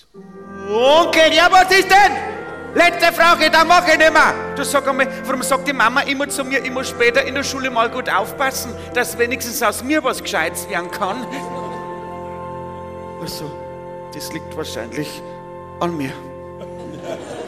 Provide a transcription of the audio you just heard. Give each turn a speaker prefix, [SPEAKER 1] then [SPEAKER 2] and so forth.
[SPEAKER 1] Onkel, ja, was ist denn? Letzte Frage, dann mach ich nicht mehr. Du sag einmal, warum sagt die Mama immer zu mir, ich muss später in der Schule mal gut aufpassen, dass wenigstens aus mir was Gescheites werden kann? Also, das liegt wahrscheinlich an mir.